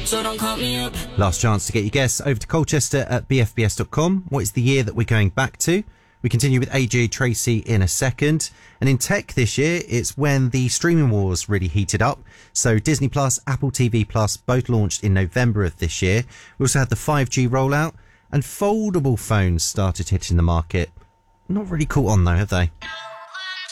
so don't call me up. Last chance to get your guess over to Colchester at bfbs.com. What is the year that we're going back to? We continue with AJ Tracy in a second. And in tech this year, it's when the streaming wars really heated up. So Disney Plus, Apple TV Plus, both launched in November of this year. We also had the 5G rollout, and foldable phones started hitting the market. Not really caught on though, have they?